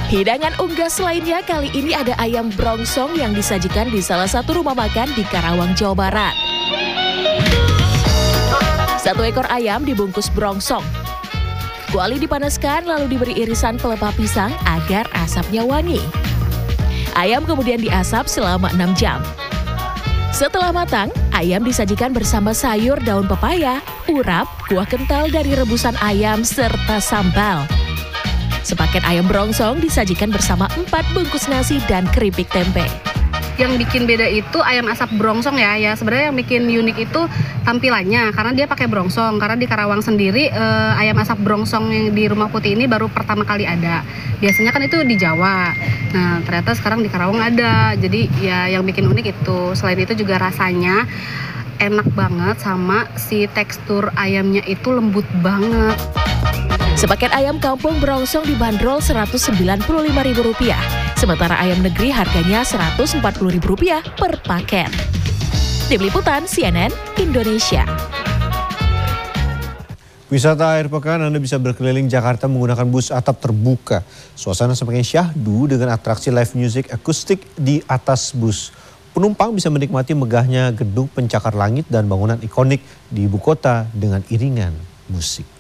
Hidangan unggas lainnya kali ini ada ayam brongsong yang disajikan di salah satu rumah makan di Karawang, Jawa Barat. Satu ekor ayam dibungkus brongsong. Kuali dipanaskan lalu diberi irisan pelepah pisang agar asapnya wangi. Ayam kemudian diasap selama 6 jam. Setelah matang, ayam disajikan bersama sayur daun pepaya, urap, kuah kental dari rebusan ayam, serta sambal. Sepaket ayam brongsong disajikan bersama 4 bungkus nasi dan keripik tempe. Yang bikin beda itu ayam asap brongsong ya. Sebenarnya yang bikin unik itu tampilannya karena dia pakai brongsong. Karena di Karawang sendiri ayam asap brongsong yang di Rumah Putih ini baru pertama kali ada. Biasanya kan itu di Jawa. Nah, ternyata sekarang di Karawang ada. Jadi ya yang bikin unik itu. Selain itu juga rasanya enak banget sama si tekstur ayamnya itu lembut banget. Sepaket ayam kampung brongsong dibanderol Rp195.000. Sementara ayam negeri harganya Rp140.000 per paket. Tim Liputan CNN Indonesia. Wisata akhir pekan Anda bisa berkeliling Jakarta menggunakan bus atap terbuka. Suasana semakin syahdu dengan atraksi live music akustik di atas bus. Penumpang bisa menikmati megahnya gedung pencakar langit dan bangunan ikonik di ibu kota dengan iringan musik.